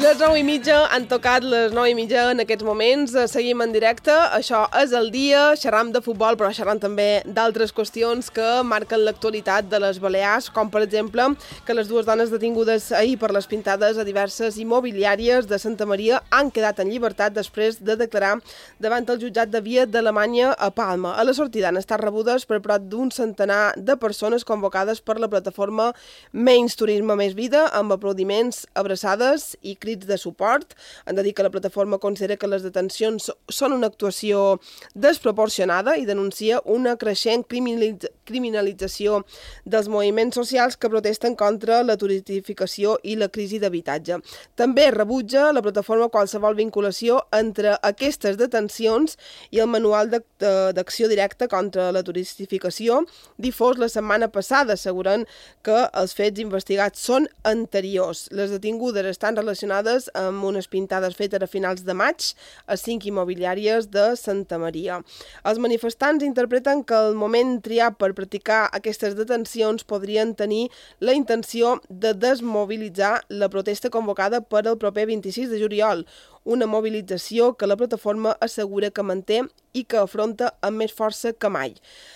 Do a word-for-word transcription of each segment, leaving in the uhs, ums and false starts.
Les nou i mitja han tocat les nou i mitja en aquests moments. Seguim en directe. Això és el dia. Xerram de futbol, però xerram també d'altres qüestions que marquen l'actualitat de les Balears, com per exemple que les dues dones detingudes ahir per les pintades a diverses immobiliàries de Santa Maria han quedat en llibertat després de declarar davant el jutjat de Via d'Alemanya a Palma. A la sortida han estat rebudes per prop d'un centenar de persones convocades per la plataforma Menys Turisme Més Vida, amb aplaudiments, abraçades i crits de suport. Han de dir que la plataforma considera que les detencions són una actuació desproporcionada i denuncia una creixent criminalització dels moviments socials que protesten contra la turistificació i la crisi d'habitatge. També rebutja la plataforma qualsevol vinculació entre aquestes detencions i el manual d'acció directa contra la turistificació difós la setmana passada, assegurant que els fets investigats són anteriors. Les detingudes estan relacionades amb unes pintades fetes a finals de maig a cinc immobiliàries de Santa Maria. Els manifestants interpreten que el moment triat per practicar aquestes detencions podrien tenir la intenció de desmobilitzar la protesta convocada per el proper vint-i-sis de juliol, una mobilització que la plataforma assegura que manté i que afronta amb més força que mai.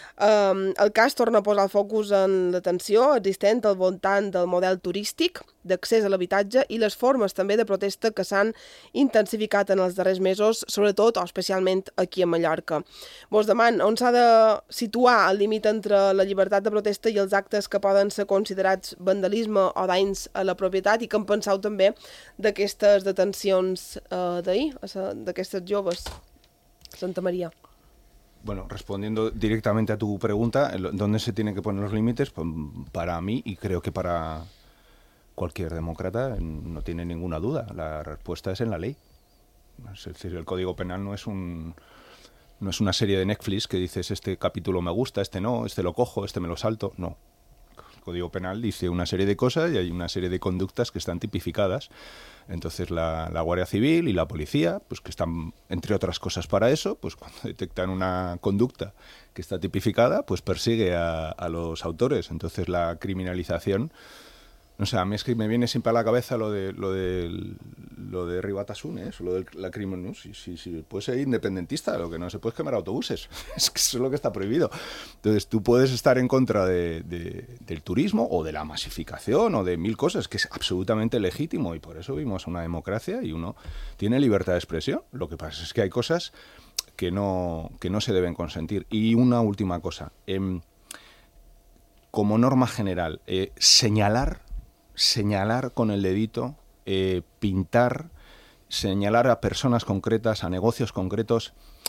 Um, el cas torna a posar el focus en la tensió existent al voltant del model turístic, d'accés a l'habitatge i les formes també de protesta que s'han intensificat en els darrers mesos, sobretot o especialment aquí a Mallorca. Vos deman on s'ha de situar el límit entre la llibertat de protesta i els actes que poden ser considerats vandalisme o danys a la propietat, i què en penseu també d'aquestes detencions uh, d'ahir, d'aquestes joves a Santa Maria. Bueno, respondiendo directamente a tu pregunta, ¿dónde se tienen que poner los límites? Pues para mí, y creo que para cualquier demócrata, no tiene ninguna duda. La respuesta es en la ley. Es decir, el Código Penal no es un no es una serie de Netflix que dices este capítulo me gusta, este no, este lo cojo, este me lo salto. No. El Código Penal dice una serie de cosas y hay una serie de conductas que están tipificadas. Entonces la, la Guardia Civil y la policía, pues que están, entre otras cosas para eso, pues cuando detectan una conducta que está tipificada, pues persigue a, a los autores. Entonces la criminalización, no sé, a mí es que me viene siempre a la cabeza lo de lo de, lo de Ribatasuna, ¿eh? Lo de la crimen, ¿no? Si, si, si puedes ser independentista, lo que no se puede es quemar autobuses. Es que eso es lo que está prohibido. Entonces tú puedes estar en contra de, de, del turismo o de la masificación o de mil cosas, que es absolutamente legítimo, y por eso vivimos una democracia y uno tiene libertad de expresión. Lo que pasa es que hay cosas que no, que no se deben consentir. Y una última cosa, eh, como norma general, eh, señalar señalar con el dedito, eh, pintar, señalar a personas concretas, a negocios concretos,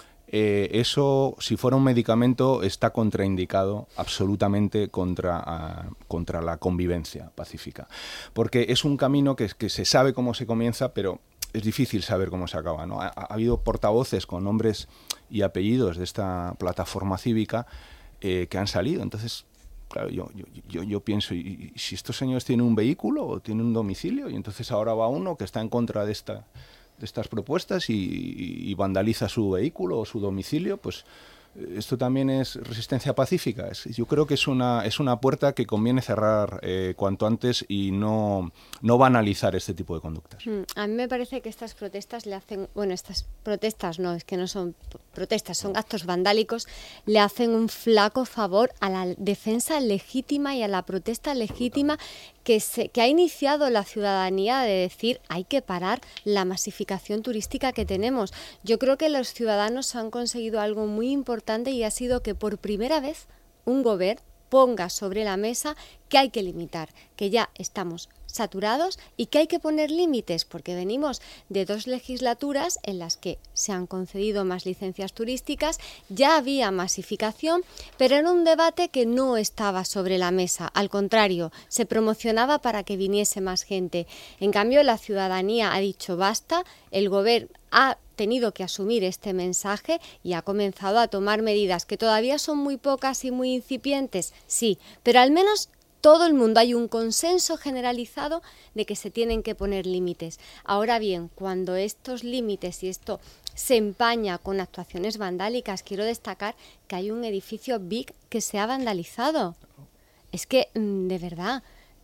eh, eso, si fuera un medicamento, está contraindicado absolutamente contra, a, contra la convivencia pacífica. Porque es un camino que, que se sabe cómo se comienza, pero es difícil saber cómo se acaba, ¿no? Ha, ha habido portavoces con nombres y apellidos de esta plataforma cívica eh, que han salido, entonces... Claro, yo, yo, yo, yo pienso, ¿y, y si estos señores tienen un vehículo o tienen un domicilio? Y entonces ahora va uno que está en contra de, esta, de estas propuestas y, y, y vandaliza su vehículo o su domicilio, pues esto también es resistencia pacífica. Es, yo creo que es una, es una puerta que conviene cerrar eh, cuanto antes y no, no banalizar este tipo de conductas. A mí me parece que estas protestas le hacen, bueno, estas protestas no, es que no son protestas, son actos vandálicos, le hacen un flaco favor a la defensa legítima y a la protesta legítima que, se, que ha iniciado la ciudadanía de decir hay que parar la masificación turística que tenemos. Yo creo que los ciudadanos han conseguido algo muy importante y ha sido que por primera vez un gobierno ponga sobre la mesa que hay que limitar, que ya estamos saturados y que hay que poner límites, porque venimos de dos legislaturas en las que se han concedido más licencias turísticas, ya había masificación, pero era un debate que no estaba sobre la mesa, al contrario, se promocionaba para que viniese más gente. En cambio, la ciudadanía ha dicho basta, el gobierno ha tenido que asumir este mensaje y ha comenzado a tomar medidas que todavía son muy pocas y muy incipientes, sí, pero al menos todo el mundo hay un consenso generalizado de que se tienen que poner límites. Ahora bien, cuando estos límites y esto se empaña con actuaciones vandálicas, quiero destacar que hay un edificio Vic que se ha vandalizado. Es que, de verdad,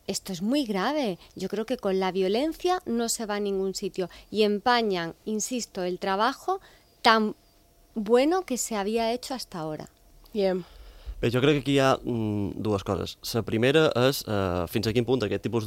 esto es muy grave. Yo creo que con la violencia no se va a ningún sitio y empañan, insisto, el trabajo tan bueno que se havia hecho hasta ahora. Bien. Bé, jo crec que aquí hi ha mm, dues coses. La primera és eh, fins a quin punt aquest tipus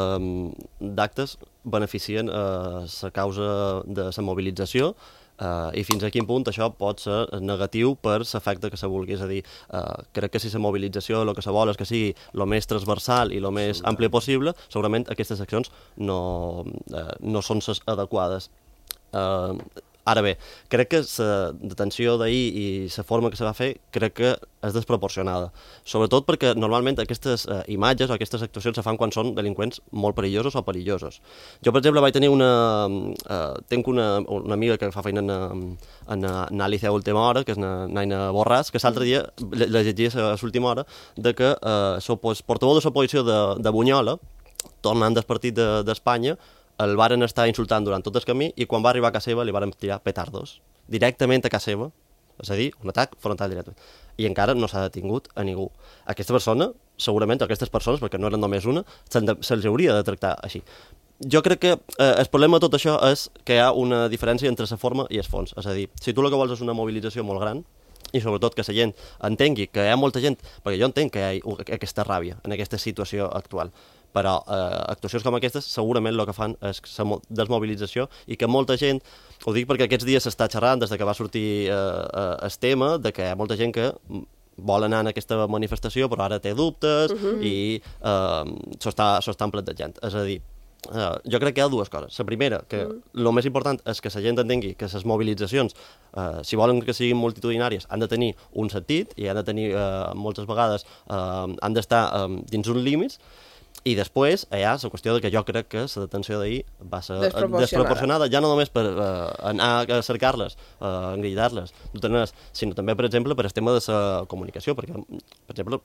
d'actes beneficien eh, la causa de la mobilització eh, i fins a quin punt això pot ser negatiu per l'efecte que se vulgui. És a dir, eh, crec que si la mobilització el que se vol és que sigui el més transversal i el més ampli possible, segurament aquestes accions no, eh, no són les adequades. Eh, Ara bé, crec que la detenció d'ahir i la forma que se va fer crec que és desproporcionada. Sobretot perquè normalment aquestes eh, imatges o aquestes actuacions se fan quan són delinqüents molt perillosos o perillosos. Jo, per exemple, vaig tenir una... Eh, tenc una, una amiga que fa feina en, en anàlisi a última hora, que és na, Naina Borràs, que l'altre dia la llegia a l'última hora de que eh, el portaveu de l'oposició de, de Bunyola, tornant del partit d'Espanya, de, el varen estar insultant durant tot el camí i quan va arribar a casa seva li varen tirar petardos directament a casa seva, és a dir, un atac frontal directe. I encara no s'ha detingut a ningú. Aquesta persona, segurament, aquestes persones, perquè no eren només una, se'ls hauria de tractar així. Jo crec que eh, el problema de tot això és que hi ha una diferència entre la forma i el fons. És a dir, si tu el que vols és una mobilització molt gran, i sobretot que la gent entengui que hi ha molta gent, perquè jo entenc que hi ha aquesta ràbia en aquesta situació actual, però eh, actuacions com aquestes segurament el que fan és la desmobilització i que molta gent, ho dic perquè aquests dies s'està xerrant des que va sortir eh, eh, el tema, de que hi ha molta gent que vol anar en aquesta manifestació però ara té dubtes uh -huh. i eh, s'ho està, s'ho estan plantejant. És a dir, Uh, jo crec que hi ha dues coses. La primera, que el mm. més important és que la gent entengui que les mobilitzacions, uh, si volen que siguin multitudinàries, han de tenir un sentit i han de tenir, uh, moltes vegades, uh, han d'estar um, dins uns límits. I després hi ha la qüestió de que jo crec que la detenció d'ahir va ser desproporcionada. desproporcionada, ja no només per uh, anar a cercar-les, uh, engrillar-les, sinó també, per exemple, per el tema de la comunicació, perquè, per exemple,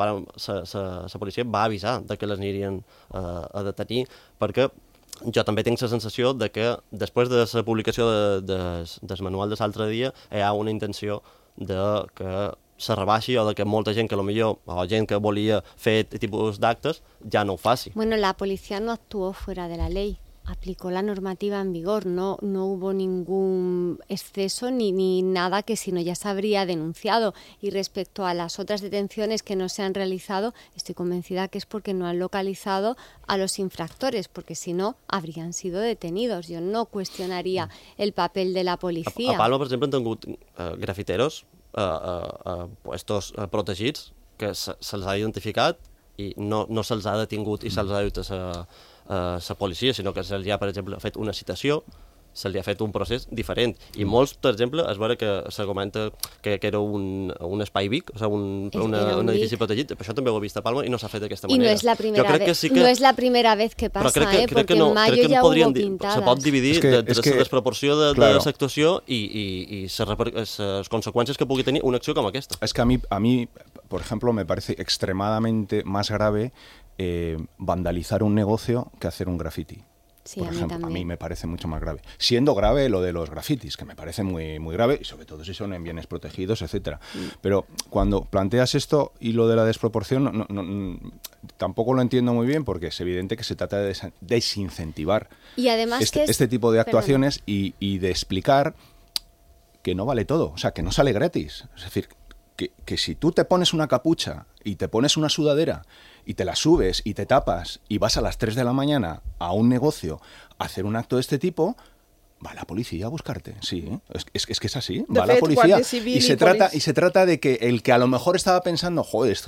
la policia va avisar de que les anirien uh, a detenir, perquè jo també tinc la sensació de que després de la publicació de, de, del manual de l'altre dia hi ha una intenció de que se rebaixi o de que molta gent que potser, o gent que volia fer tipus d'actes, ja no ho faci. Bueno, la policía no actuó fuera de la ley, aplicó la normativa en vigor, no, no hubo ningún exceso ni, ni nada que si no ya se habría denunciado. Y respecto a las otras detenciones que no se han realizado, estoy convencida que es porque no han localizado a los infractores, porque si no, habrían sido detenidos. Yo no cuestionaría el papel de la policía. A, a Palma, per exemple, han tingut uh, grafiteros Uh, uh, uh, puestos uh, protegits que se, se'ls ha identificat i no, no se'ls ha detingut i se'ls ha dut a la policia, sinó que se'ls ha, per exemple, fet una citació, se li ha fet un procés diferent. I molts, per exemple, es veure que se comenta que, que era un, un espai Vic, o sigui, un, una, un edifici protegit, però això també ho he vist a Palma i no s'ha fet d'aquesta manera. I no és la primera, vez, que sí que... no és la primera vez que passa, crec que, eh? Crec Perquè no, en mayo que ja no hubo dir, pintades. Se pot dividir es que, de, de es que, la desproporció de, claro. de l'actuació i, i, i les conseqüències que pugui tenir una acció com aquesta. Es que a mí, a mí, por ejemplo, me parece extremadamente más grave eh, vandalizar un negocio que hacer un graffiti. Sí, por a mí ejemplo, también. a mí me parece mucho más grave. Siendo grave lo de los grafitis, que me parece muy, muy grave, y sobre todo si son en bienes protegidos, etcétera. Mm. Pero cuando planteas esto y lo de la desproporción, no, no, no, tampoco lo entiendo muy bien, porque es evidente que se trata de des desincentivar y además este, que es... este tipo de actuaciones y, y de explicar que no vale todo, o sea, que no sale gratis. Es decir, que, que si tú te pones una capucha y te pones una sudadera y te la subes y te tapas y vas a las tres de la mañana a un negocio a hacer un acto de este tipo, va la policía a buscarte, sí, ¿eh? es, es, es que es así, de va fet, la policía Civil y se, i trata, polic... y se trata de que el que a lo mejor estaba pensando, joder, esto